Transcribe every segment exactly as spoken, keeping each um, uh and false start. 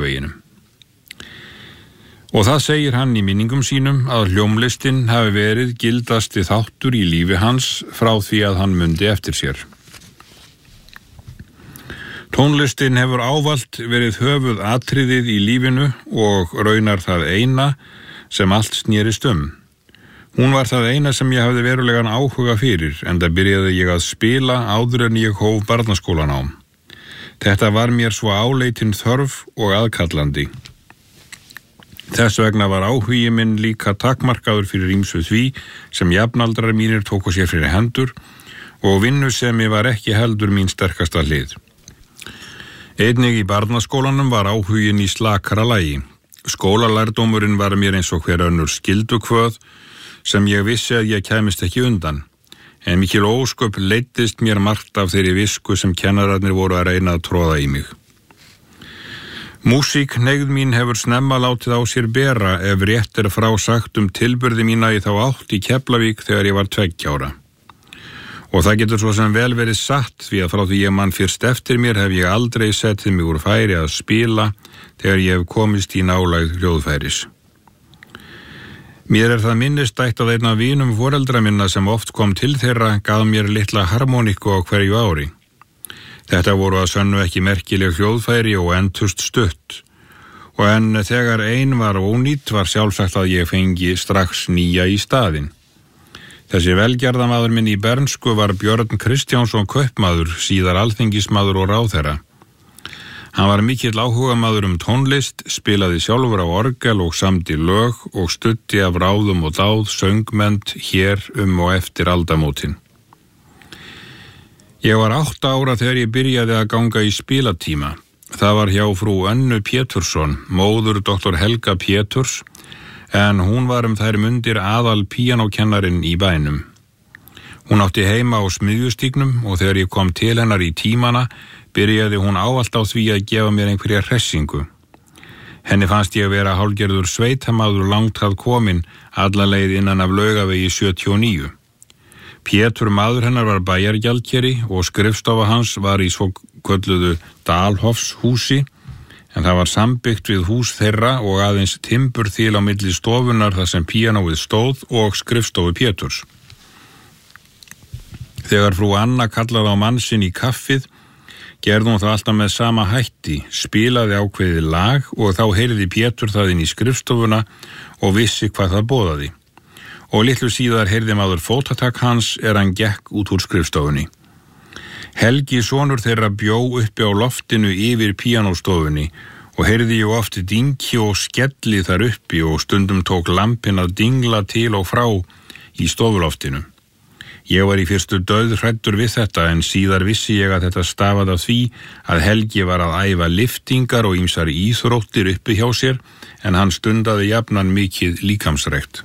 Laugaveginu. Og það segir hann í minningum sínum að hljómlistin hafi verið gildasti þáttur í lífi hans frá því að hann mundi eftir sér. Tónlistin hefur ávallt verið höfuð atriðið í lífinu og raunar það eina sem allt snerist um. Hún var það eina sem ég hafði verulegan áhuga fyrir, enda byrjaði ég að spila áður en ég hóf barnaskólanám. Þetta var mér svo áleitin þörf og aðkallandi. Þess vegna var áhugi minn líka takmarkaður fyrir ýmsu því sem jafnaldrar mínir tóku sér fyrir hendur og vinnusemi var ekki heldur mín sterkasta hlið. Einnig í barnaskólanum var áhugin í slakara lagi. Skólalærdómurinn var mér eins og hver önnur skyldukvöð sem ég vissi að ég kæmist ekki undan. En mikil ósköp leiddist mér margt af þeirri visku sem kennararnir voru að reyna að tróða í mig. Músík hneigð mín hefur snemma látið á sér bera ef rétt er frá sagt um tilburði mína í þá átt í Keflavík þegar ég var tveggja ára. Og það getur svo sem vel verið satt því að frá því ég mann fyrst eftir mér hef ég aldrei settið mig úr færi að spila þegar ég hef komist í nálægð hljóðfæris. Mér er það minnistætt að einn af vinum foreldra minna sem oft kom til þeirra gaf mér litla harmoníku á hverju ári. Þetta voru að sönnu ekki merkileg hljóðfæri og entust stutt. Og en þegar ein var ónýtt var sjálfsagt að ég fengi strax nýja í staðinn. Þessi velgerðamaður minn í bernsku var Björn Kristjánsson kaupmaður, síðar alþingismaður og ráðherra. Hann var mikill áhugamaður um tónlist, spilaði sjálfur á orgel og samdi lög og studdi af ráðum og dáð söngmend hér um og eftir aldamótin. Ég var átta ára þegar ég byrjaði að ganga í spilatíma. Það var hjá frú Önnu Pétursson, móður doktor Helga Péturs, en hún var um þær mundir aðal píanókennarinn í bænum. Hún átti heima á Smiðjustígnum og þegar ég kom til hennar í tímana byrjaði hún ávallt á því að gefa mér einhverja hressingu. Henni fannst ég vera hálfgerður sveitamaður langt að komin alla leið innan af Laugavegi sjötíu og níu. Pétur maður hennar var bæjargjaldkeri og skrifstofa hans var í svo kölluðu Dalhofshúsi, en það var sambyggt við hús þeirra og aðeins timburþil á milli stofunar þar sem píanóið stóð og skrifstofu Péturs. Þegar frú Anna kallaði á mann sinn í kaffið, gerði hún það alltaf með sama hætti, spilaði ákveðið lag og þá heyrði Pétur það inn í skrifstofuna og vissi hvað það boðaði. Og litlu síðar heyrði maður fótatak hans er hann gekk út úr skrifstofunni. Helgi sonur þeirra bjó uppi á loftinu yfir píanóstofunni og heyrði ég oft dingi og skelli þar uppi og stundum tók lampin að dingla til og frá í stofuloftinu. Ég var í fyrstu dauðhræddur við þetta en síðar vissi ég að þetta stafaði af því að Helgi var að æfa lyftingar og ýmsar íþróttir uppi hjá sér en hann stundaði jafnan mikið líkamsrækt.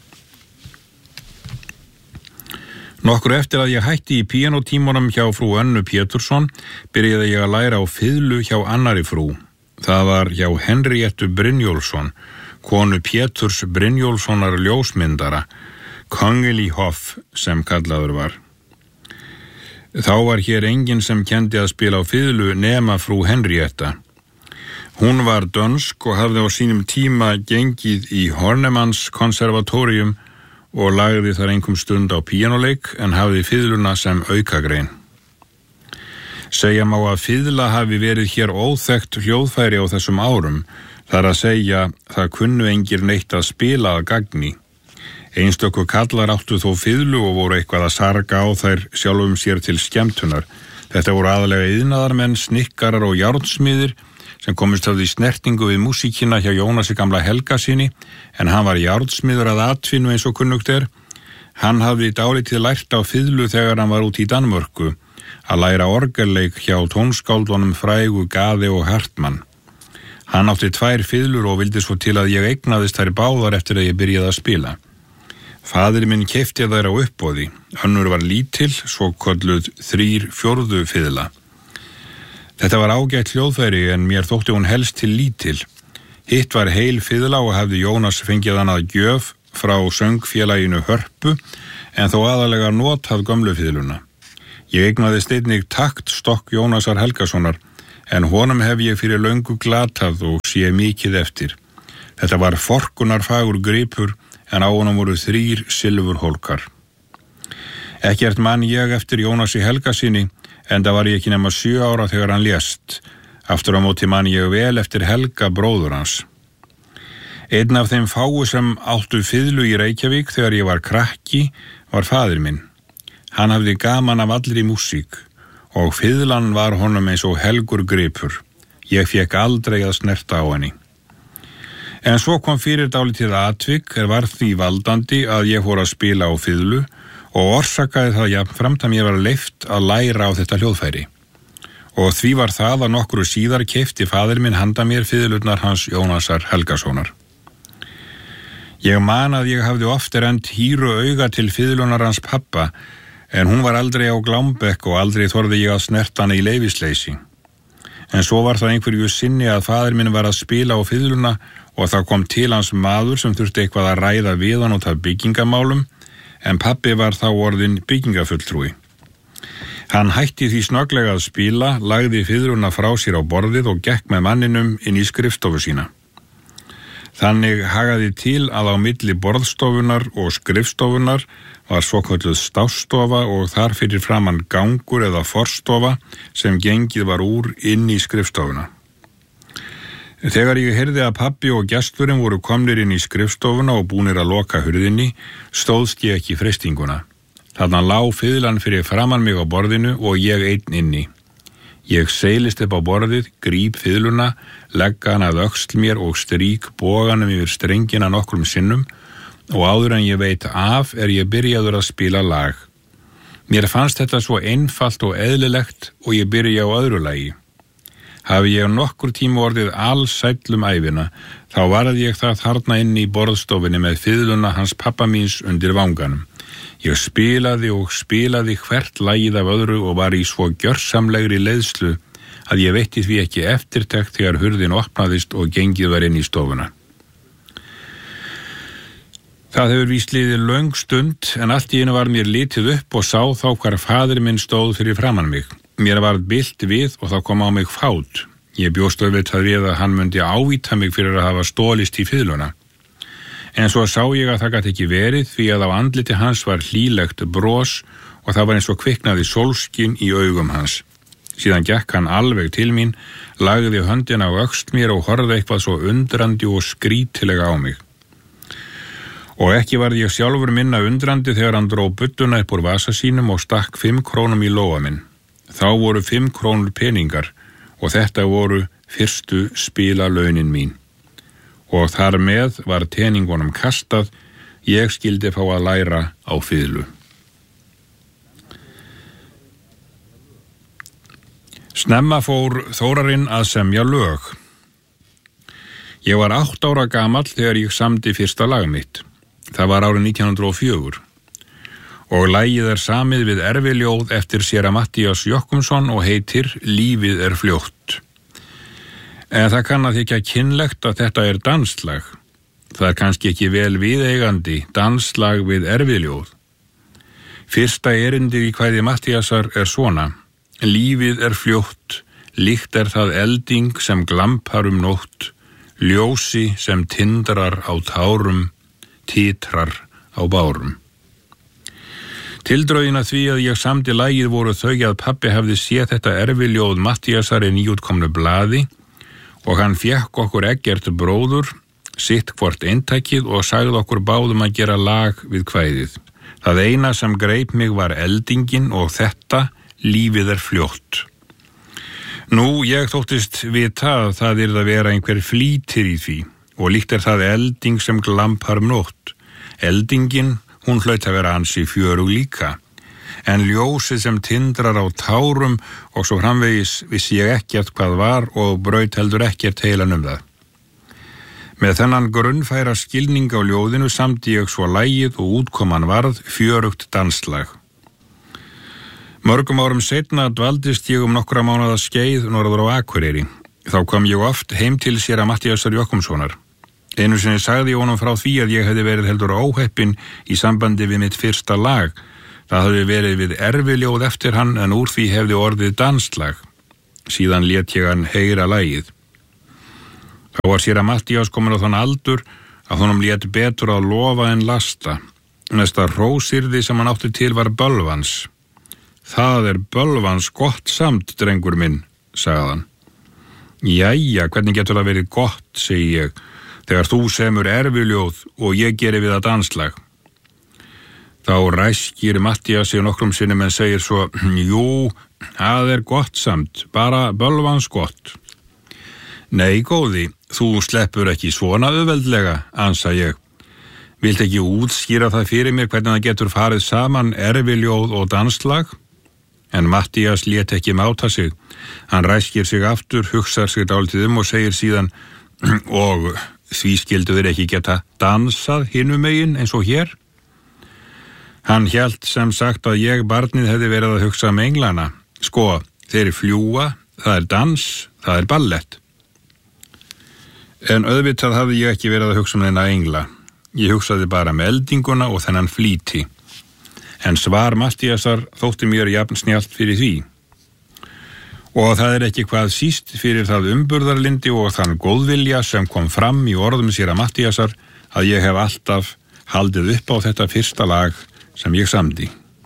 Nokkru eftir að ég hætti í píanótímunum hjá frú Önnu Pétursson byrjaði ég að læra á fiðlu hjá annari frú. Það var hjá Henriettu Brynjólfsson, konu Péturs Brynjólfssonar ljósmyndara, Kongelihoff sem kallaður var. Þá var hér enginn sem kendi að spila á fiðlu nema frú Henrietta. Hún var dönsk og hafði á sínum tíma gengið í Hornemanns konservatórium og lagði þar einhverjum stund á píanóleik en hafði fiðluna sem aukagrein. Segja má að fiðla hafi verið hér óþekkt hljóðfæri á þessum árum, þar að segja það kunnu engir neitt að spila að gagni. Einstöku kallar áttu þó fiðlu og voru eitthvað að sarga á þær sjálfum sér til skemmtunar. Þetta voru aðalega iðnaðarmenn, snikkarar og járnsmiðir sem komist hafði í snertingu við músíkina hjá Jónasi gamla Helgasyni, en hann var járnsmiður að atvinnu eins og kunnugt er. Hann hafði dálítið lært á fiðlu þegar hann var út í Danmörku, að læra orgelleik hjá tónskáldunum frægu Gade og Hartmann. Hann átti tvær fiðlur og vildi svo til að ég eignaðist þær báðar eftir að ég byrjaði að spila. Faðir minn keypti þær á uppboði, önnur var lítil, svo kölluð þrír fjórðu fiðla. Þetta var ágætt hljóðfæri en mér þótti hún helst til lítil. Hitt var heil fiðla og hafði Jónas fengið hann að gjöf frá söngfélaginu Hörpu, en þó aðalega notað gömlu fiðluna. Ég eignaðist einnig taktstokk Jónasar Helgasonar, en honum hef ég fyrir löngu glatað og sé mikið eftir. Þetta var forkunarfagur gripur, en á honum voru þrír silfurhólkar. Ekkert mann ég eftir Jónasi Helgasyni, enda var ég ekki nema sjö ára þegar hann lést. Aftur á móti man ég vel eftir Helga bróður hans. Einn af þeim fáu sem áttu fiðlu í Reykjavík þegar ég var krakki var faðir minn. Hann hafði gaman af allri músík og fiðlan var honum eins og helgur gripur. Ég fékk aldrei að snerta á henni. En svo kom fyrir dálítið atvik er var því valdandi að ég fór að spila á fiðlu og orsakaði það jafnframt að mér var leyft að læra á þetta hljóðfæri. Og því var það að nokkru síðar keypti faðir minn handa mér fiðlurnar hans Jónasar Helgasonar. Ég man að ég hafði oft rennt hýru auga til fiðlunar hans pappa, en hún var aldrei á glámbekk og aldrei þorði ég að snerta hana í leyfisleysi. En svo var það einhverju sinni að faðir minn var að spila á fiðluna og það kom til hans maður sem þurfti eitthvað að ræða við hann út af byggingamálum, en pappi var þá orðinn byggingafulltrúi. Hann hætti því snögglega að spila, lagði fiðluna frá sér á borðið og gekk með manninum inn í skrifstofu sína. Þannig hagaði til að á milli borðstofunar og skrifstofunar var svokölluð stássstofa og þar fyrir framann gangur eða forstofa sem gengið var úr inn í skrifstofuna. Þegar ég heyrði að pabbi og gesturinn voru komnir inn í skrifstofuna og búnir að loka hurðinni, stóðst ég ekki freistinguna. Þarna lá fiðlan fyrir framann mig á borðinu og ég einn inni. Ég seilist upp á borðið, gríp fiðluna, legga hana að öxl mér og strík boganum yfir strengina nokkrum sinnum og áður en ég veit af er ég byrjaður að spila lag. Mér fannst þetta svo einfalt og eðlilegt og ég byrja á öðru lagi. Hafi ég nokkur tíma orðið allsæll um ævina, þá varð ég það þarna inn í borðstofinni með fiðluna hans pappa míns undir vanganum. Ég spilaði og spilaði hvert lagið af öðru og var í svo gjörsamlegri leiðslu að ég veitti því ekki eftirtekt þegar hurðin opnaðist og gengið var inn í stofuna. Það hefur víst liðið löng stund en allt í einu var mér litið upp og sá þá hvar faðir minn stóð fyrir framan mig. Mér varð bilt við og þá kom á mig fát. Ég bjóst auðvitað við að hann myndi ávíta mig fyrir að hafa stólist í fiðluna. En svo sá ég að það gat ekki verið því að á andliti hans var hlýlegt bros og það var eins og kviknaði sólskin í augum hans. Síðan gekk hann alveg til mín, lagði höndina á öxl mér og horfði eitthvað svo undrandi og skrítilega á mig. Og ekki varð ég sjálfur minna undrandi þegar hann dró budduna upp úr vasa sínum og stakk fimm krónum í lófa minn. Þá voru fimm krónur peningar og þetta voru fyrstu spilalaunin mín. Og þar með var teningunum kastað, ég skildi fá að læra á fiðlu. Snemma fór Þórarinn að semja lög. Ég var átt ára gamall þegar ég samdi fyrsta lag mitt. Það var árið nítján hundruð og fjögur. Og lagið er samið við erfiljóð eftir séra Matthías Jochumsson og heitir Lífið er fljótt. En það kann að þykja kynlegt að þetta er danslag. Það er kannski ekki vel viðeigandi danslag við erfiljóð. Fyrsta erindið í kvæði Matthíasar er svona: Lífið er fljótt, líkt er það elding sem glampar um nótt, ljósi sem tindrar á tárum, titrar á bárum. Tildrögin að því að ég samdi lagið voru þau að pabbi hefði séð þetta erfiljóð Matthíasar í nýútkomnu blaði og hann fékk okkur Eggert bróður, sitt hvort eintækið og sagði okkur báðum að gera lag við kvæðið. Það eina sem greip mig var eldingin og þetta, lífið er fljótt. Nú, ég þóttist vita að það yrði að vera einhver flýtir í því og líkt er það elding sem glampar um nótt. Eldingin, hún hlaut að vera ansi fjörug líka. En ljósið sem tindrar á tárum og svo framvegis vissi ég ekkert hvað var og braut heldur ekkert heilan um það. Með þennan grunnfæra skilning á ljóðinu samdi ég svo lagið og útkoman varð fjörugt danslag. Mörgum árum seinna dvaldist ég um nokkra mánaða skeið norður á Akureyri. Þá kom ég oft heim til séra Matthíasar Jochumssonar. Einu sinni sagði ég honum frá því að ég hefði verið heldur óheppinn í sambandi við mitt fyrsta lag. Það hafði verið við erfiljóð eftir hann en úr því hefði orðið danslag. síðan lét ég hann heyra lagið. Þá var séra Matthías komin á þann aldur að honum lét betur að lofa en lasta. Næsta hrósyrði sem hann átti til var bölvans. Það er bölvans gott samt, drengur minn, sagði hann. Jæja, hvernig getur það verið gott, segi ég, þegar þú semur erfiljóð og ég geri við það danslag. Þá ræskir Matthías sig nokkrum sinnum en segir svo, jú, það er gott samt, bara bölvans gott. Nei, góði, þú sleppur ekki svona auðveldlega, ansa ég. Vilt ekki útskýra það fyrir mér hvernig það getur farið saman erfiljóð og danslag? En Matthías lét ekki máta sig. Hann ræskir sig aftur, hugsar sig dálítið um og segir síðan, og því skildu þeir ekki geta dansað hinum megin eins og hér? Hann hélt sem sagt að ég barnið hefði verið að hugsa um englana. Sko, þeir fljúa, það er dans, það er ballett. En auðvitað hafði ég ekki verið að hugsa um þennan engla. Ég hugsaði bara með eldinguna og þennan flýti. En svar Matthíasar þótti mér jafn snjallt fyrir því. Og það er ekki hvað síst fyrir það umburðarlindi og þann góðvilja sem kom fram í orðum séra Matthíasar að ég hef alltaf haldið upp á þetta fyrsta lag sem ég samdi.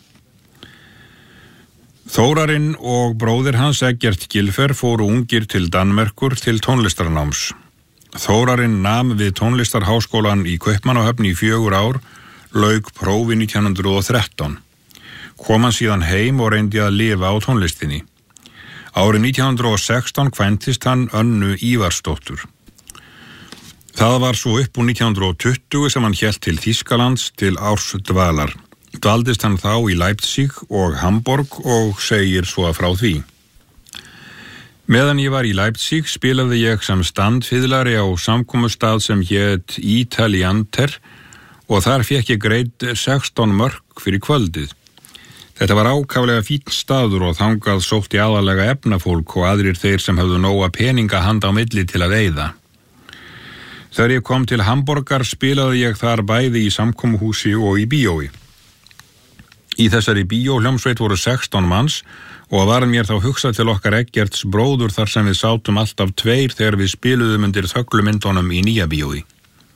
Þórarinn og bróðir hans Eggert Gylfer fóru ungir til Danmerkur til tónlistarnáms. Þórarinn nam við tónlistarháskólan í Kaupmannahöfn í fjögur ár, lauk prófi nítján hundruð og þrettán. Kom hann síðan heim og reyndi að lifa á tónlistinni. Árið nítján hundruð og sextán kvæntist hann Önnu Ívarsdóttur. Það var svo upp úr nítján hundruð og tuttugu sem hann hélt til Þýskalands til árs dvalar. Dvaldist hann þá í Leipzig og Hamborg og segir svo frá því. Meðan ég var í Leipzig spilaði ég sem standfiðlari á samkomustað sem hét Italianter og þar fékk ég greidd sextán mörk fyrir kvöldið. Þetta var ákaflega fínn staður og þangað sótti aðalega efnafólk og aðrir þeir sem höfðu nóga peninga handa á milli til að eyða. Þegar ég kom til Hamborgar spilaði ég þar bæði í samkomuhúsi og í bíói. Í þessari bíóhljómsveit voru sextán manns og var mér þá hugsað til okkar Eggerts bróður þar sem við sátum alltaf tveir þegar við spiluðum undir þöglumyndunum í nýja bíói.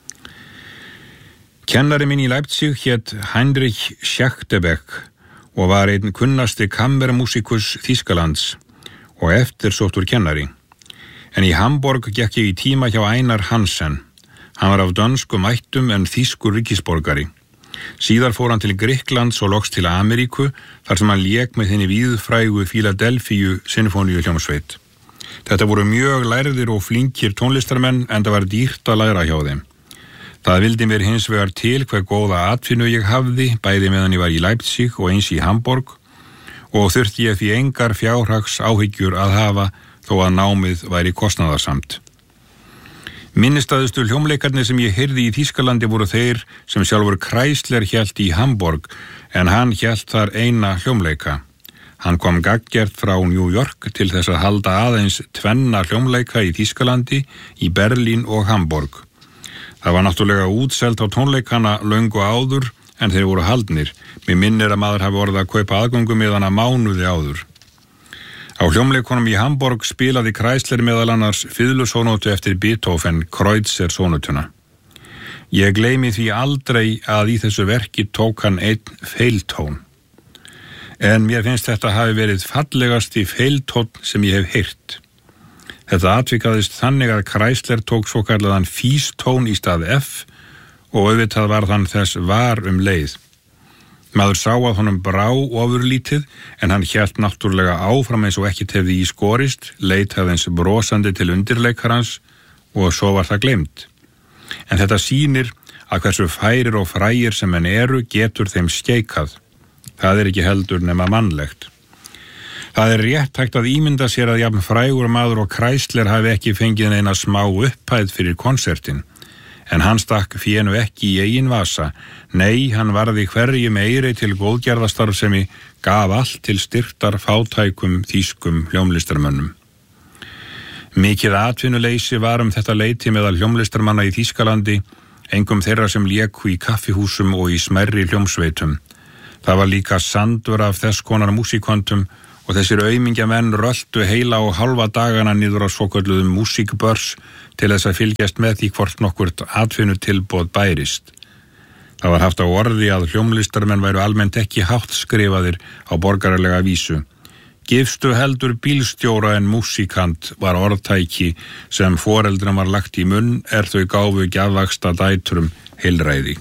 Kennari minn í Leipzig hét Heinrich Schechtebeck og var einn kunnasti kammermusikus Þýskalands og eftirsóttur kennari. En í Hamborg gekk ég í tíma hjá Einar Hansen. Hann var af dönskum ættum en þýskur ríkisborgari. Síðar fór hann til Grikklands og loks til Ameríku þar sem hann lék með henni víðfrægu Philadelphíu sinfóníuhljómsveit. Þetta voru mjög lærðir og flinkir tónlistarmenn en það var dýrt að læra hjá þeim. Það vildi mér hins vegar til hver góða atvinnu ég hafði bæði meðan ég var í Leipzig og eins í Hamborg og þurfti ég því engar fjárhags áhyggjur að hafa þó að námið væri kostnaðarsamt. Minnistæðustu hljómleikarnir sem ég heyrði í Þýskalandi voru þeir sem sjálfur Chrysler hélt í Hamborg en hann hélt þar eina hljómleika. Hann kom gagngert frá New York til þess að halda aðeins tvenna hljómleika í Þýskalandi, í Berlín og Hamborg. Það var náttúrulega útselt á tónleikana löngu áður en þeir voru haldnir. Mér minnir að maður hafi orðið að kaupa aðgöngum meðan að mánuði áður. Á hljómleikunum í Hamborg spilaði Chrysler meðal annars fiðlusónótu eftir Beethoven, Kreutzer-sónótuna. Ég gleymi því aldrei að í þessu verki tók hann einn feiltón. En mér finnst þetta hafi verið fallegasti feiltón sem ég hef heyrt. Þetta atvikaðist þannig að Chrysler tók svo kallaðan fístón í stað F og auðvitað var þann þess var um leið. Maður sá að honum brá ofurlítið en hann hélt náttúrulega áfram eins og ekkert hefði í skorist, leitaði eins brosandi til undirleikarans og svo var það gleymt. En þetta sýnir að hversu færir og frægir sem menn eru getur þeim skeikað. Það er ekki heldur nema mannlegt. Það er rétt hægt að ímynda sér að jafn frægur maður og Chrysler hafi ekki fengið neina smá upphæð fyrir konsertin. En hann stakk fénu ekki í eigin vasa. Nei, hann varði hverju meiri til góðgerðastarfsemi, gaf allt til styrktar fátækum þýskum hljómlistarmönnum. Mikið atvinnuleysi var um þetta leyti meðal hljómlistarmanna í Þýskalandi, engum þeirra sem léku í kaffihúsum og í smærri hljómsveitum. Það var líka sandur af þess konar músíkontum og þessir aumingja menn röltu heila og halva dagana niður á svokölluðum músíkbörs til þess að fylgjast með því hvort nokkurt atvinnutilboð bærist. Það var haft á orði að hljómlistarmenn væru almennt ekki hátt skrifaðir á borgaralega vísu. Gifstu heldur bílstjóra en músíkant var orðtæki sem foreldrum var lagt í munn er þau gáfu gjafvaxta dætrum heilræði.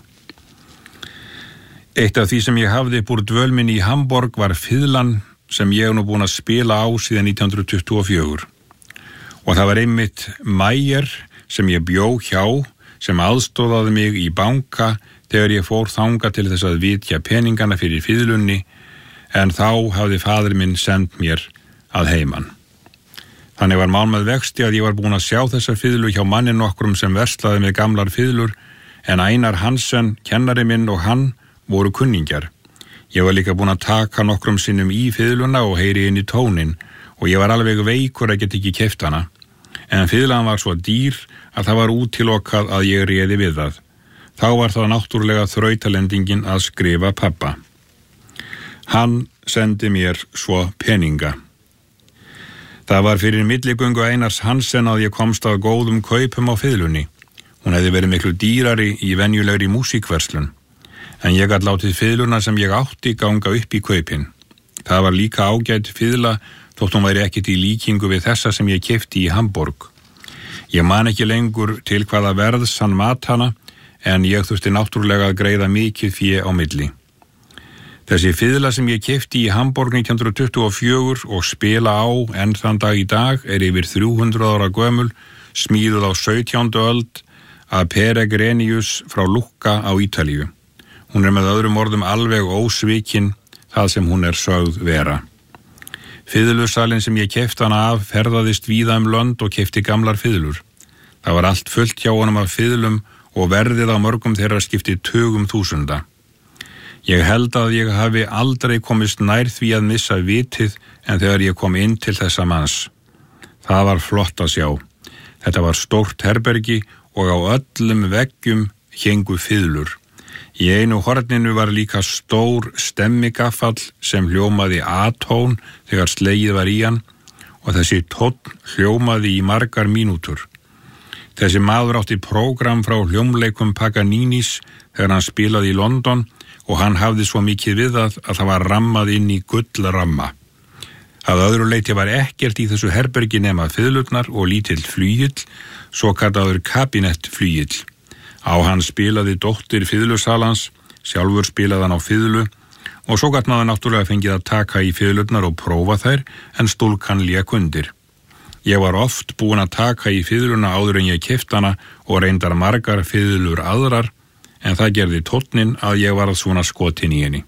Eitt af því sem ég hafði upp úr dvölminni í Hamborg var fiðlan sem ég nú búin að spila á síðan nítján hundruð tuttugu og fjögur. Og það var einmitt Mæjer sem ég bjó hjá sem aðstóðaði mig í banka þegar ég fór þanga til þess að vitja peningana fyrir fiðlunni en þá hafði faðir minn send mér að heiman. Þannig var mál með vexti að ég var búin að sjá þessa fiðlu hjá mannin nokkrum sem verslaði með gamlar fiðlur en Einar Hansen, kennari minn og hann voru kunningjar. Ég var líka búin að taka nokkrum sinnum í fiðluna og heyri inn í tónin og ég var alveg veikur að geta ekki keypt hana. En fiðlan var svo dýr að það var útilokað að ég réði við það. Þá var það náttúrulega þrautalendingin að skrifa pappa. Hann sendi mér svo peninga. Það var fyrir milligöngu Einars Hansen að ég komst að góðum kaupum á fiðlunni. Hún hefði verið miklu dýrari í venjulegri músíkverslun. En ég gat látið fiðluna sem ég átti ganga upp í kaupin. Það var líka ágæt fiðla þótt hún væri ekkert í líkingu við þessa sem ég keypti í Hamborg. Ég man ekki lengur til hvaða verðs hann mat hana en ég þurfti náttúrulega að greiða mikið fé á milli. Þessi fiðla sem ég keypti í Hamborg nítján hundruð tuttugu og fjögur og spila á enn þann dag í dag er yfir þrjú hundruð ára gömul, smíðuð á sautjándu öld af Peregrinius frá Lucca á Ítalíu. Hún er með öðrum orðum alveg ósvikin það sem hún er sögð vera. Fiðlusalinn sem ég keypti hana af ferðaðist víða um lönd og keypti gamlar fiðlur. Það var allt fullt hjá honum af fiðlum og verðið á mörgum þeirra skipti tugum þúsunda. Ég held að ég hafi aldrei komist nær því að missa vitið en þegar ég kom inn til þessa manns. Það var flott að sjá. Þetta var stórt herbergi og á öllum veggjum héngu fiðlur. Í einu horninu var líka stór stemmigaffall sem hljómaði A-tón þegar slegið var í hann og þessi tónn hljómaði í margar mínútur. Þessi maður átti prógram frá hljómleikum Paganinis þegar hann spilaði í London og hann hafði svo mikið við það að það var rammað inn í gullramma. Að öðru leyti var ekkert í þessu herbergi nema fiðlurnar og lítill flygill, svo kallaður kabinettflygill. Á hann spilaði dóttir fiðlusalans, sjálfur spilaði hann á fiðlu og svo gat maður náttúrulega fengið að taka í fiðlurnar og prófa þær en stúlkan lék undir. Ég var oft búin að taka í fiðluna áður en ég keypti hana og reyndar margar fiðlur aðrar en það gerði tónninn að ég var svona skotin í henni.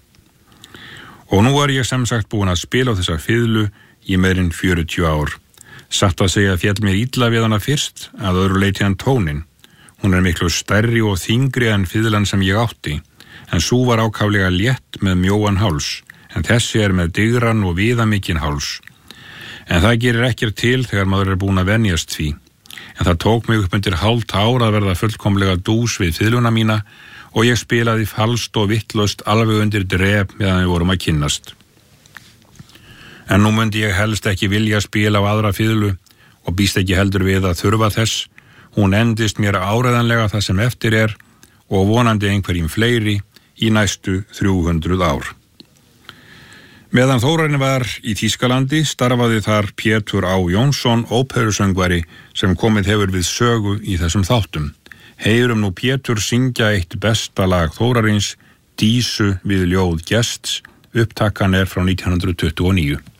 Og nú var ég sem sagt búin að spila á þessa fiðlu í meirinn fjörutíu ár. Satt að segja fjall mér illa við hana fyrst að öðru leyti en tóninn. Hún er miklu stærri og þyngri en fiðlan sem ég átti, en sú var ákaflega létt með mjóan háls, en þessi er með digran og viðamikinn háls. En það gerir ekkert til þegar maður er búin að venjast því. En það tók mig upp undir hálft ár að verða fullkomlega dús við fiðluna mína og ég spilaði falskt og vittlust alveg undir drep meðan við vorum að kynnast. En nú myndi ég helst ekki vilja spila á aðra fiðlu og býst ekki heldur við að þurfa þess. Hún endist mér áreiðanlega það sem eftir er og vonandi einhverjum fleiri í næstu þrjú hundruð ár. Meðan Þórarinn var í Þýskalandi starfaði þar Pétur Á. Jónsson, óperusöngvari sem komið hefur við sögu í þessum þáttum. Heyrum nú Pétur syngja eitt besta lag Þórarins, Dísu við ljóð Gests, upptakan er frá nítján hundruð tuttugu og níu.